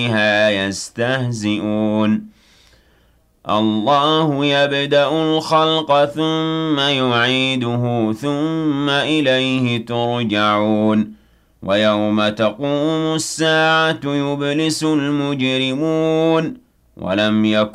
بِهَا يَسْتَهْزِئُونَ اللَّهُ يَبْدَأُ الْخَلْقَ ثُمَّ يُعِيدُهُ ثُمَّ إِلَيْهِ تُرْجَعُونَ وَيَوْمَ تَقُومُ السَّاعَةُ يُبْلِسُ الْمُجْرِمُونَ وَلَمْ يَكُنْ